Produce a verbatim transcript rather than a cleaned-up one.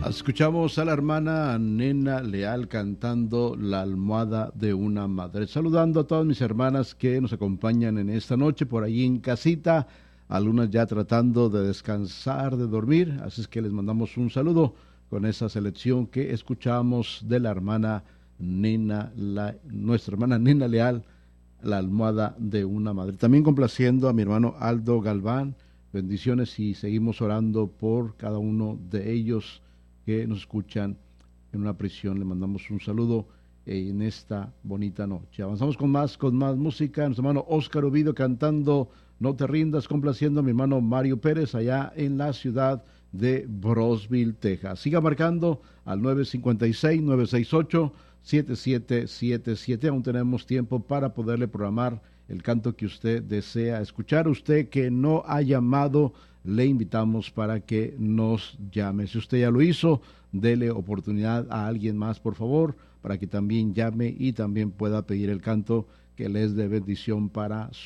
Escuchamos a la hermana Nena Leal cantando La almohada de una madre. Saludando a todas mis hermanas que nos acompañan en esta noche por allí en casita, algunas ya tratando de descansar, de dormir, así es que les mandamos un saludo con esa selección que escuchamos de la hermana Nena, la, nuestra hermana Nena Leal, La almohada de una madre. También complaciendo a mi hermano Aldo Galván, bendiciones y seguimos orando por cada uno de ellos que nos escuchan en una prisión. Le mandamos un saludo en esta bonita noche. Avanzamos con más, con más música. Nuestro hermano Óscar Ovidio cantando No te rindas, complaciendo a mi hermano Mario Pérez allá en la ciudad de Brosville, Texas. Siga marcando al nueve cinco seis, nueve seis ocho, siete siete siete siete. Aún tenemos tiempo para poderle programar el canto que usted desea escuchar. Usted que no ha llamado, le invitamos para que nos llame. Si usted ya lo hizo, dele oportunidad a alguien más, por favor, para que también llame y también pueda pedir el canto que les dé bendición para su